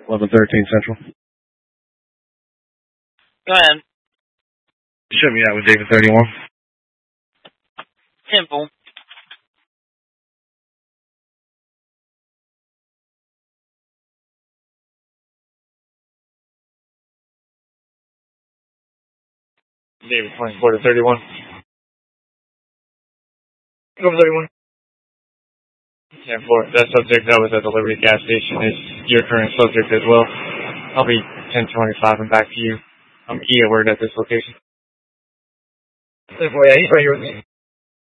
1113 Central. Go ahead. Ship me out with David 31. Temple. David 24 to 31. Over 31. 10-4. That subject that was at the Liberty gas station is your current subject as well. I'll be 10:25 and back to you. I'm E at word at this location. 10-4, yeah, he's right here with me.